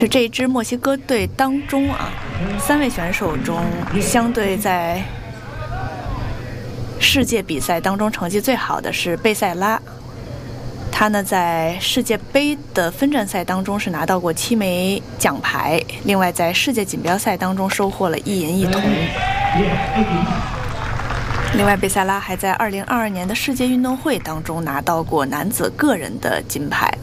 是这支墨西哥队当中3位选手中，相对在世界比赛当中成绩最好的是贝塞拉。他呢在世界杯的分站赛当中是拿到过7枚奖牌，另外在世界锦标赛当中收获了1银1铜。另外，贝塞拉还在2022年的世界运动会当中拿到过男子个人的金牌。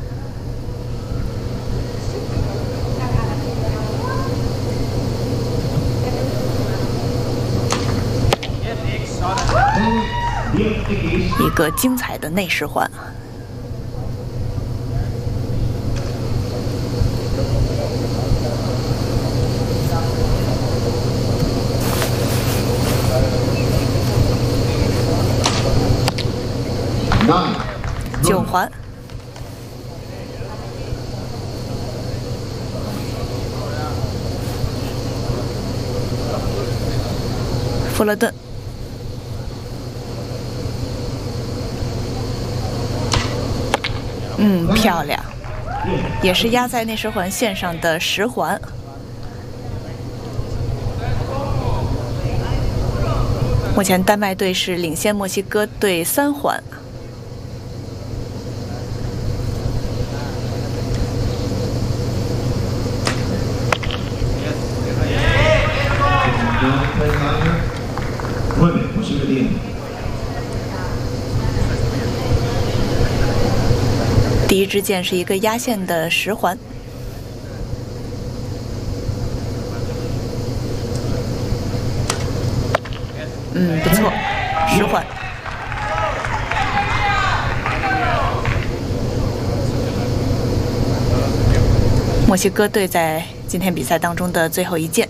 一个精彩的内十环。9环。富勒顿。漂亮，也是压在内十环线上的10环。目前丹麦队是领先墨西哥队3环。第一支箭是一个压线的10环。不错，10环。墨西哥队在今天比赛当中的最后一箭。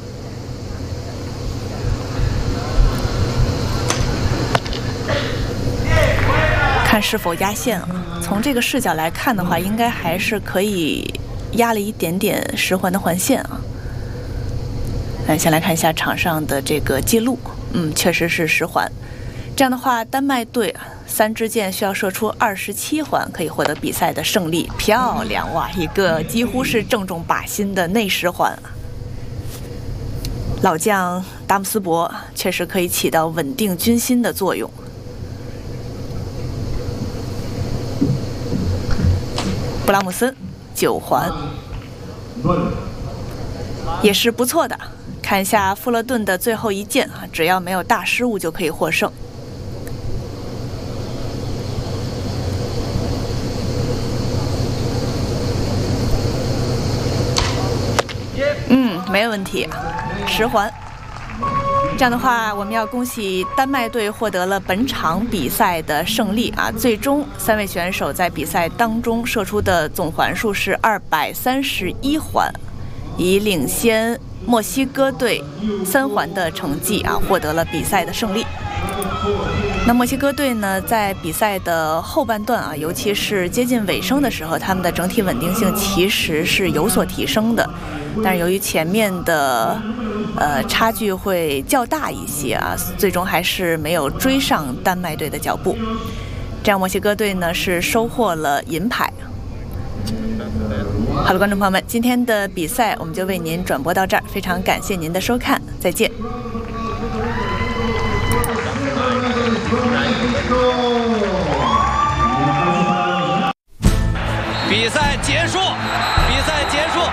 看是否压线了。从这个视角来看的话，应该还是可以压了一点点10环的环线啊。先来看一下场上的这个记录，确实是10环。这样的话，丹麦队3支箭需要射出27环，可以获得比赛的胜利。漂亮哇！一个几乎是正中靶心的内10环。老将达姆斯伯确实可以起到稳定军心的作用。布拉姆森9环也是不错的。看一下富勒顿的最后一箭只要没有大失误就可以获胜。没问题，10环。这样的话，我们要恭喜丹麦队获得了本场比赛的胜利最终3位选手在比赛当中射出的总环数是231环，以领先墨西哥队3环的成绩获得了比赛的胜利。那墨西哥队呢，在比赛的后半段尤其是接近尾声的时候，他们的整体稳定性其实是有所提升的，但是由于前面的差距会较大一些最终还是没有追上丹麦队的脚步。这样墨西哥队呢是收获了银牌。好了，观众朋友们，今天的比赛我们就为您转播到这儿，非常感谢您的收看，再见。 比赛结束，比赛结束。